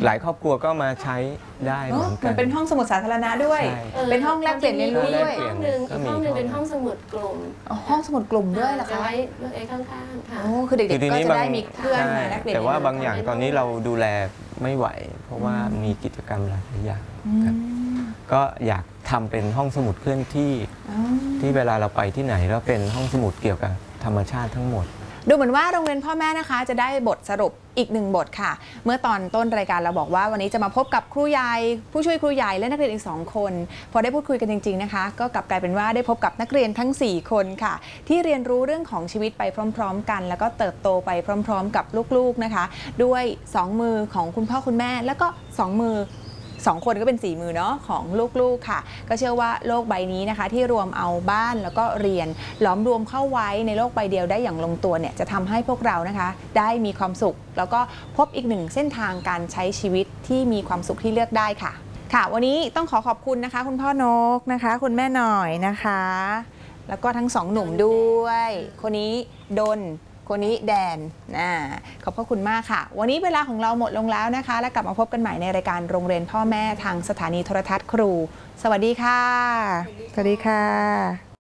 หลายครอบครัวก็มาใช้ได้เหมือนกันเป็นห้องสมุดสาธารณะด้วยเป็นห้องแลกเปลี่ยนเรียนรู้ด้วยห้องหนึ่งอีกห้องหนึ่งเป็นห้องสมุดกลุ่มห้องสมุดกลุ่มด้วยเหรอคะไว้ข้างๆค่ะโอ้คือเด็กๆก็จะได้มีเพื่อนมาแลกเปลี่ยนแต่ว่าบางอย่างตอนนี้เราดูแลไม่ไหวเพราะว่ามีกิจกรรมหลายอย่างก็อยากทำเป็นห้องสมุดเคลื่อนที่ที่เวลาเราไปที่ไหนแล้วเป็นห้องสมุดเกี่ยวกับธรรมชาติทั้งหมดดูเหมือนว่าโรงเรียนพ่อแม่นะคะจะได้บทสรุปอีกหนึ่งบทค่ะเมื่อตอนต้นรายการเราบอกว่าวันนี้จะมาพบกับครูใหญ่ผู้ช่วยครูใหญ่และนักเรียนอีก2คนพอได้พูดคุยกันจริงๆนะคะก็กลับกลายเป็นว่าได้พบกับนักเรียนทั้ง4คนค่ะที่เรียนรู้เรื่องของชีวิตไปพร้อมๆกันแล้วก็เติบโตไปพร้อมๆกับลูกๆนะคะด้วย2มือของคุณพ่อคุณแม่แล้วก็2มือ2คนก็เป็น4มือเนาะของลูกๆค่ะก็เชื่อว่าโลกใบนี้นะคะที่รวมเอาบ้านแล้วก็เรียนหลอมรวมเข้าไว้ในโลกใบเดียวได้อย่างลงตัวเนี่ยจะทำให้พวกเรานะคะได้มีความสุขแล้วก็พบอีกหนึ่งเส้นทางการใช้ชีวิตที่มีความสุขที่เลือกได้ค่ะค่ะวันนี้ต้องขอบคุณนะคะคุณพ่อนกนะคะคุณแม่หน่อยนะคะแล้วก็ทั้ง2หนุ่มด้วยคนนี้ดนคนนี้แดนขอบพระคุณมากค่ะวันนี้เวลาของเราหมดลงแล้วนะคะและกลับมาพบกันใหม่ในรายการโรงเรียนพ่อแม่ทางสถานีโทรทัศน์ครูสวัสดีค่ะสวัสดีค่ะ